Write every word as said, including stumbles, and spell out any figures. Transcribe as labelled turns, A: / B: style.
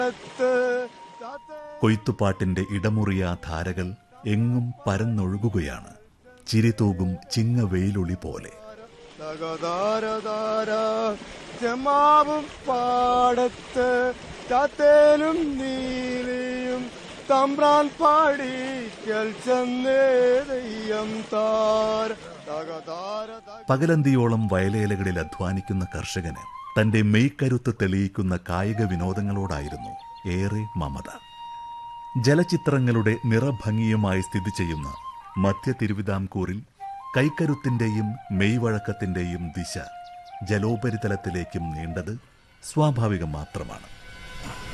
A: കൊയ്ത്തുപാട്ടിന്റെ ഇടമുറിയാ ധാരകൾ എങ്ങും പരന്നൊഴുകുകയാണ്. ചിരിതൂകും ചിങ്ങവെയിലൊളി പോലെ.
B: ജമാവും പാടത്ത് ചാത്തേലും നീലിയും തമ്പ്രാൻ പാടിക്കൽ ചെന്നേതയ്യം താര.
A: പകലന്തിയോളം വയലേലകളിൽ അധ്വാനിക്കുന്ന കർഷകന് തന്റെ മെയ്ക്കരുത്ത് തെളിയിക്കുന്ന കായിക വിനോദങ്ങളോടായിരുന്നു ഏറെ മമത. ജലചിത്രങ്ങളുടെ നിറഭംഗിയുമായി സ്ഥിതി ചെയ്യുന്ന മധ്യ തിരുവിതാംകൂറിൽ കൈക്കരുത്തിന്റെയും മെയ്വഴക്കത്തിന്റെയും ദിശ ജലോപരിതലത്തിലേക്കും നീണ്ടത് സ്വാഭാവികം മാത്രമാണ്.